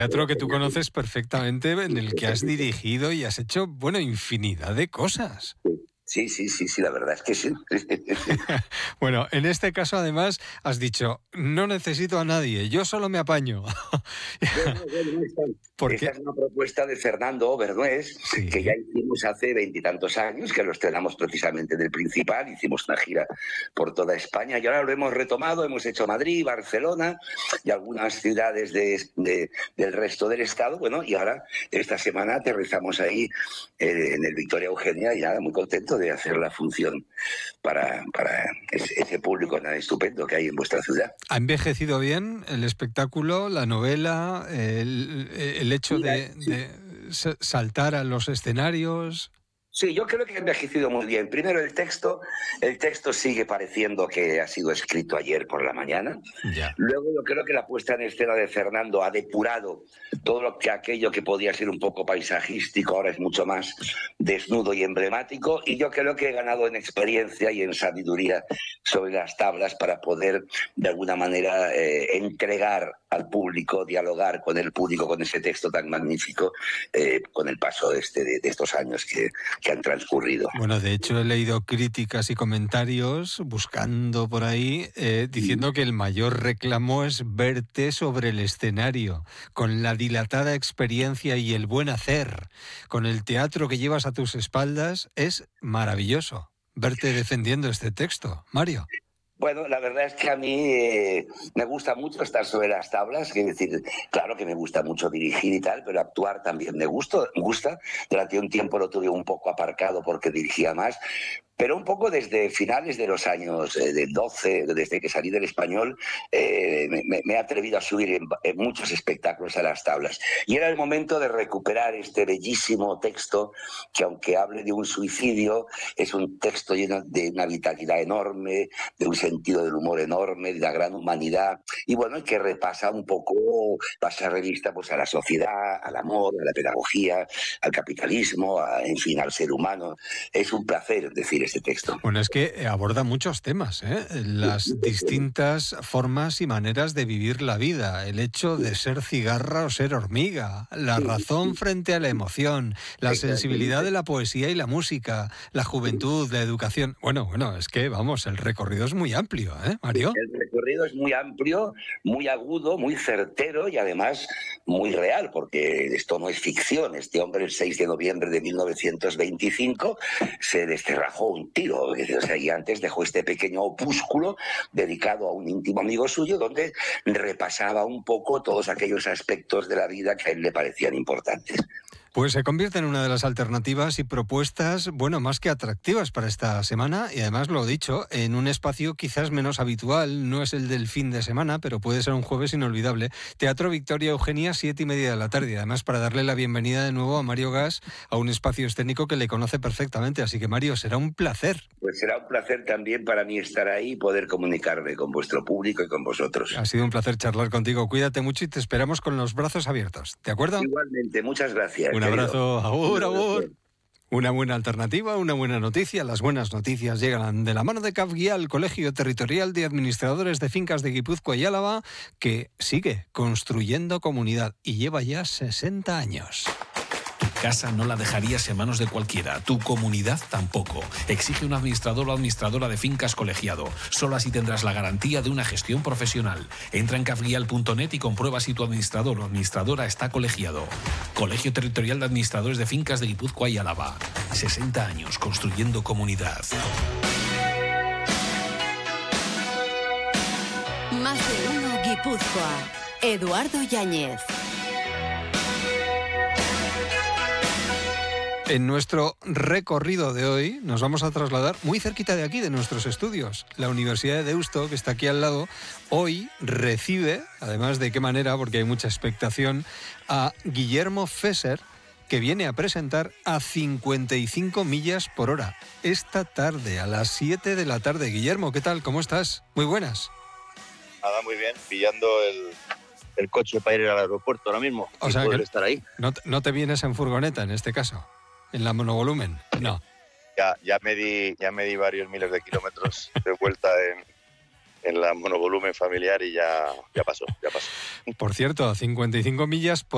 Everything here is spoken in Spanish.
Teatro que tú conoces perfectamente, en el que has dirigido y has hecho, bueno, infinidad de cosas. Sí, la verdad es que sí. Bueno, en este caso además has dicho, no necesito a nadie, yo solo me apaño. Esta Porque es una propuesta de Fernando Bernués, que ya sí, hicimos hace 20 años, que lo estrenamos precisamente del Principal, hicimos una gira por toda España y ahora lo hemos retomado, hemos hecho Madrid, Barcelona y algunas ciudades del resto del estado, bueno, y ahora esta semana aterrizamos ahí en el Victoria Eugenia y nada, muy contento de hacer la función para ese público tan estupendo que hay en vuestra ciudad. ¿ha envejecido bien el espectáculo, la novela, el hecho Mira, de saltar a los escenarios? sí, yo creo que ha envejecido muy bien. Primero el texto sigue pareciendo que ha sido escrito ayer por la mañana. Ya. Luego yo creo que la puesta en escena de Fernando ha depurado todo aquello que podía ser un poco paisajístico, ahora es mucho más desnudo y emblemático, y yo creo que he ganado en experiencia y en sabiduría sobre las tablas para poder de alguna manera entregar al público, dialogar con el público con ese texto tan magnífico con el paso de estos años que han transcurrido. Bueno, de hecho he leído críticas y comentarios buscando por ahí diciendo que el mayor reclamo es verte sobre el escenario, con la dilatada experiencia y el buen hacer, con el teatro que llevas a tus espaldas, es maravilloso verte defendiendo este texto, Mario. Bueno, la verdad es que a mí me gusta mucho estar sobre las tablas, es decir, claro que me gusta mucho dirigir y tal, pero actuar también me gusta. Durante un tiempo lo tuve un poco aparcado porque dirigía más, pero un poco desde finales de los años del 12, desde que salí del Español, me he atrevido a subir en muchos espectáculos a las tablas. Y era el momento de recuperar este bellísimo texto que, aunque hable de un suicidio, es un texto lleno de una vitalidad enorme, de un sentido del humor enorme, de la gran humanidad, y bueno, que repasa un poco, pasa revista pues a la sociedad, al amor, a la pedagogía, al capitalismo, en fin, al ser humano. Es un placer decir este texto. Bueno, es que aborda muchos temas, las distintas formas y maneras de vivir la vida, el hecho de ser cigarra o ser hormiga, la razón frente a la emoción, la sensibilidad de la poesía y la música, la juventud, la educación. Bueno, es que, vamos, el recorrido es muy amplio, Mario? El recorrido es muy amplio, muy agudo, muy certero y además muy real, porque esto no es ficción. Este hombre, el 6 de noviembre de 1925, se descerrajó un tiro. O sea, y antes dejó este pequeño opúsculo dedicado a un íntimo amigo suyo, donde repasaba un poco todos aquellos aspectos de la vida que a él le parecían importantes. Pues se convierte en una de las alternativas y propuestas, bueno, más que atractivas para esta semana y además, lo dicho, en un espacio quizás menos habitual, no es el del fin de semana, pero puede ser un jueves inolvidable. Teatro Victoria Eugenia, 7:30 de la tarde. Además, para darle la bienvenida de nuevo a Mario Gas, a un espacio escénico que le conoce perfectamente. Así que, Mario, será un placer. Pues será un placer también para mí estar ahí y poder comunicarme con vuestro público y con vosotros. Ha sido un placer charlar contigo. Cuídate mucho y te esperamos con los brazos abiertos. ¿De acuerdo? Igualmente, muchas gracias. Un abrazo. Agur, agur. Una buena alternativa, una buena noticia. Las buenas noticias llegan de la mano de CAFGUIA, el Colegio Territorial de Administradores de Fincas de Guipúzcoa y Álava, que sigue construyendo comunidad y lleva ya 60 años. Casa no la dejarías en manos de cualquiera, tu comunidad tampoco. Exige un administrador o administradora de fincas colegiado. Solo así tendrás la garantía de una gestión profesional. Entra en cafguial.net y comprueba si tu administrador o administradora está colegiado. Colegio Territorial de Administradores de Fincas de Guipúzcoa y Álava. 60 años construyendo comunidad. Más de uno Guipúzcoa. Eduardo Yáñez. En nuestro recorrido de hoy nos vamos a trasladar muy cerquita de aquí, de nuestros estudios. La Universidad de Deusto, que está aquí al lado, hoy recibe, además de qué manera, porque hay mucha expectación, a Guillermo Fesser, que viene a presentar a 55 millas por hora. Esta tarde, a las 7 de la tarde. Guillermo, ¿qué tal? ¿Cómo estás? Muy buenas. Nada, muy bien. Pillando el coche para ir al aeropuerto ahora mismo. O sea, que estar ahí. No te vienes en furgoneta, en este caso. ¿En la monovolumen? No. Ya me di varios miles de kilómetros de vuelta en la monovolumen familiar y ya pasó. Por cierto, 55 millas por